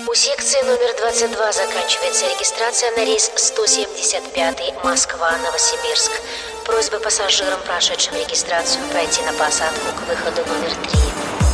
У секции номер 22 заканчивается регистрация на рейс 175 Москва-Новосибирск. Просьба пассажирам, прошедшим регистрацию, пройти на посадку к выходу номер 3.